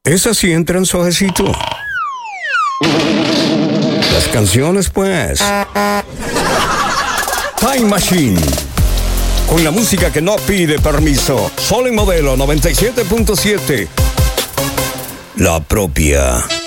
Esas sí entran suavecito. Las canciones, pues. Time Machine. Con la música que no pide permiso. Sol en Modelo 97.7. La propia.